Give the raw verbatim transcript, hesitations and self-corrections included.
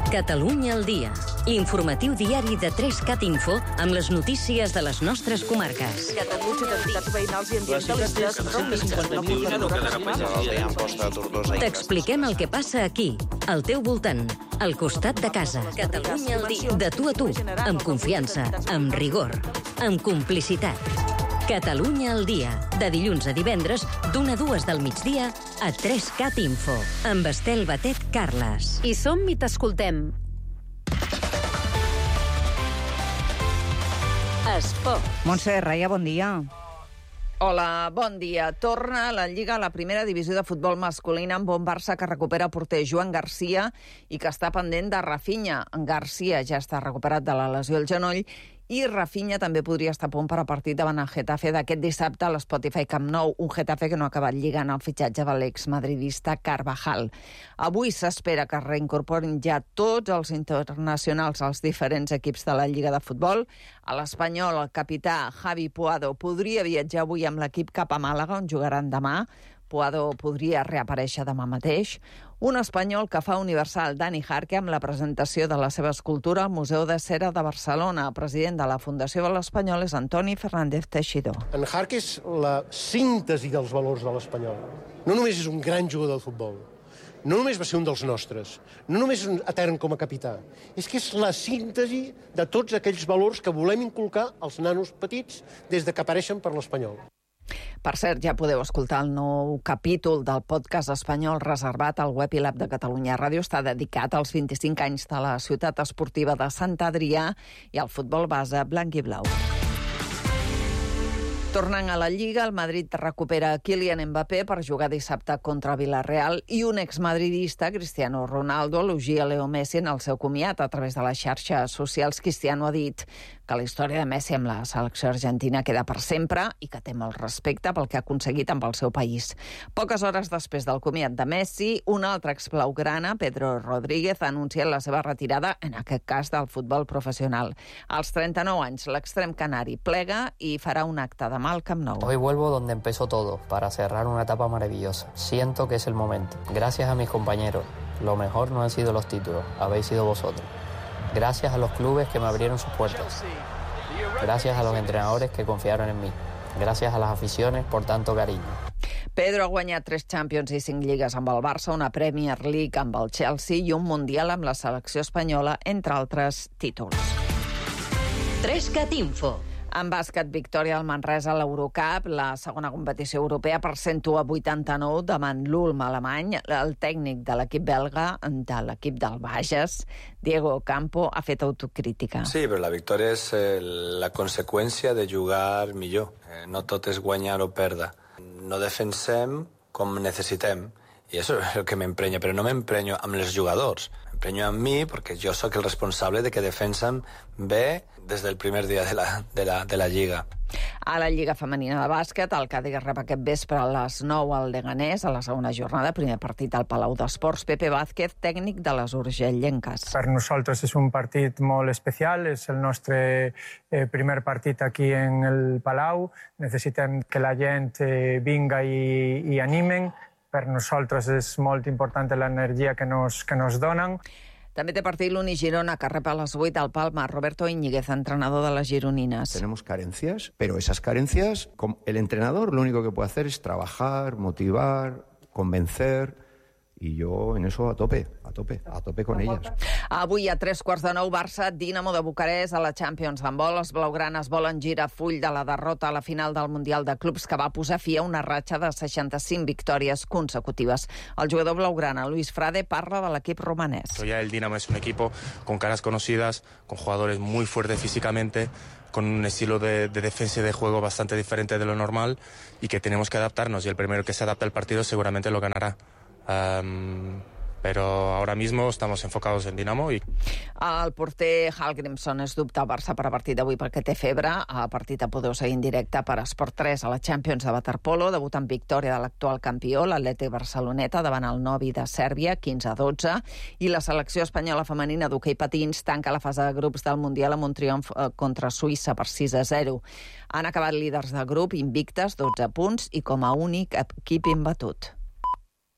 Catalunya al dia. Informatiu diari de tres cat Info amb les notícies de les nostres comarques. T'expliquem el que passa aquí, al teu voltant, al costat de casa. Catalunya al dia. De tu a tu, amb confiança, amb rigor, amb complicitat. Catalunya al dia, de dilluns a divendres, d'una a dues del migdia, a tres cat Info, amb Estel Batet Carles. I som i t'escoltem. Esport. Montse Raia, bon dia. Hola, bon dia. Torna a la Lliga a la primera divisió de futbol masculina amb un Barça que recupera porter Joan Garcia i que està pendent de Rafinha. Garcia ja està recuperat de la lesió al genoll i Rafinha també podria estar a punt per a partit davant el Getafe d'aquest dissabte a l'Spotify Camp Nou, un Getafe que no ha acabat lligant el fitxatge de l'exmadridista Carvajal. Avui s'espera que es reincorporin ja tots els internacionals als diferents equips de la Lliga de Futbol. A l'Espanyol, el capità Javi Puado podria viatjar avui amb l'equip cap a Màlaga, on jugaran demà. Puado podria reaparèixer demà mateix. Un espanyol que fa universal, Dani Jarque, amb la presentació de la seva escultura al Museu de Cera de Barcelona. El president de la Fundació de l'Espanyol és Antoni Fernández Teixidor. En Jarque és la síntesi dels valors de l'Espanyol. No només és un gran jugador de futbol, no només va ser un dels nostres, no només és un etern com a capità, és que és la síntesi de tots aquells valors que volem inculcar als nanos petits des de que apareixen per l'Espanyol. Per cert, ja podeu escoltar el nou capítol del podcast espanyol reservat al web i l'app de Catalunya Ràdio. Està dedicat als vint-i-cinc anys de la ciutat esportiva de Sant Adrià i al futbol base blanc i blau. Tornant a la Lliga, el Madrid recupera Kylian Mbappé per jugar dissabte contra Villarreal i un exmadridista, Cristiano Ronaldo, elogia Leo Messi en el seu comiat a través de les xarxes socials. Cristiano ha dit que la història de Messi amb la selecció argentina queda per sempre i que té molt respecte pel que ha aconseguit amb el seu país. Poques hores després del comiat de Messi, un altre exblaugrana, Pedro Rodríguez, ha anunciat la seva retirada, en aquest cas del futbol professional. Als trenta-nou anys, l'extrem canari plega i farà un acte de al Camp Nou. Hoy vuelvo donde empezó todo, para cerrar una etapa maravillosa. Siento que es el momento. Gracias a mis compañeros. Lo mejor no han sido los títulos, habéis sido vosotros. Gracias a los clubes que me abrieron sus puertas. Gracias a los entrenadores que confiaron en mí. Gracias a las aficiones por tanto cariño. Pedro ha guanyat tres Champions i cinc lligues amb el Barça, una Premier League amb el Chelsea i un Mundial amb la selecció espanyola, entre altres títols. tres cat Info. En bàsquet, victòria al Manresa a l'Eurocup, la segona competició europea per cent u a vuitanta-nou davant l'Ulm alemany. El tècnic de l'equip belga, de l'equip del Bages, Diego Campo, ha fet autocrítica. Sí, però la victòria és eh, la conseqüència de jugar millor. Eh, no tot és guanyar o perdre. No defensem com necessitem. I això és el que m'emprenya, però no m'emprenyo amb els jugadors. M'emprenyo amb mi perquè jo sóc el responsable de que defensen bé des del primer dia de la, de la, de la Lliga. A la Lliga Femenina de Bàsquet, el Cádiz rep aquest vespre a les nou al Leganés, a la segona jornada, primer partit al Palau d'Esports. Pepe Vázquez, tècnic de les urgellenques. Per nosaltres és un partit molt especial, és el nostre eh, primer partit aquí en el Palau. Necessitem que la gent eh, vinga i, i animen. Per nosaltres és molt important l'energia que nos, que nos donen. També té partit l'Uni Girona, que rep a les vuit al Palma. Roberto Íñiguez, entrenador de las gironines. Tenemos carencias, pero esas carencias, el entrenador lo único que puede hacer es trabajar, motivar, convencer, y yo en eso a tope, a tope, a tope con ellas. Avui a tres quarts de nou, Barça, Dinamo de Bucarest a la Champions d'handbol. Els blaugranes volen girar full de la derrota a la final del Mundial de Clubs que va posar fi a una ratxa de seixanta-cinc victòries consecutives. El jugador blaugrana, Luis Frade, parla de l'equip romanès. Ya el Dinamo es un equipo con caras conocidas, con jugadores muy fuertes físicamente, con un estilo de, de defensa y de juego bastante diferente de lo normal y que tenemos que adaptarnos, y el primero que se adapte al partido seguramente lo ganará. Um, però ara mismo estamos enfocados en Dinamo. I... El porter Hallgrímsson és dubte al Barça per a partit d'avui perquè té febre. El partit el podeu seguir en directe per Esport tres a la Champions de waterpolo. Debut en victòria de l'actual campió, l'Atlètic Barceloneta, davant el Novi de Sèrbia, quinze a dotze. I la selecció espanyola femenina d'hoquei patins tanca la fase de grups del Mundial amb un triomf contra Suïssa per sis a zero. Han acabat líders de grup invictes, dotze punts, i com a únic equip imbatut.